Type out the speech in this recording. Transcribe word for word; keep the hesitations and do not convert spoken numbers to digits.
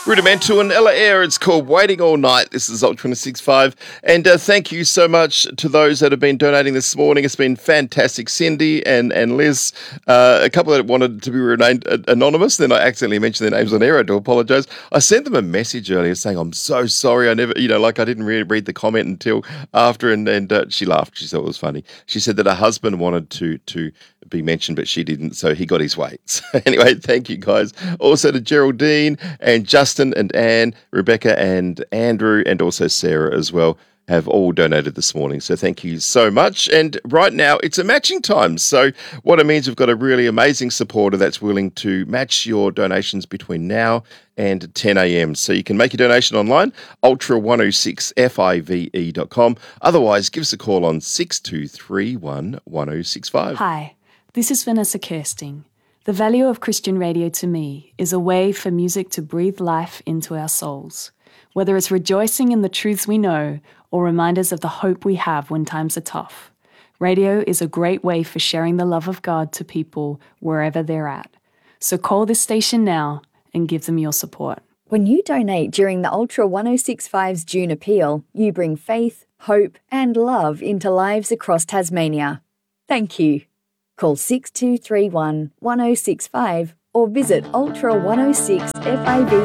Rudimental and Ella Air. It's called Waiting All Night. This is Ultra twenty-six point five. And uh, thank you so much to those that have been donating this morning. It's been fantastic. Cindy and, and Liz, uh, a couple that wanted to be renamed uh, anonymous. Then I accidentally mentioned their names on air. I do apologise. I sent them a message earlier saying, I'm so sorry. I never, you know, like I didn't really read the comment until after. And, and uh, she laughed. She thought it was funny. She said that her husband wanted to, to be mentioned, but she didn't. So he got his way. So anyway, thank you guys. Also to Geraldine and Justin and Anne, Rebecca and Andrew, and also Sarah as well, have all donated this morning. So thank you so much. And right now it's a matching time. So what it means, we've got a really amazing supporter that's willing to match your donations between now and ten a.m. So you can make your donation online, ultra one oh six five e dot com. Otherwise, give us a call on six two three one one oh six five. Hi, this is Vanessa Kirsting. The value of Christian radio to me is a way for music to breathe life into our souls. Whether it's rejoicing in the truths we know or reminders of the hope we have when times are tough, radio is a great way for sharing the love of God to people wherever they're at. So call this station now and give them your support. When you donate during the Ultra one oh six point five's June appeal, you bring faith, hope and love into lives across Tasmania. Thank you. Call six two three one one oh six five or visit ultra one oh six five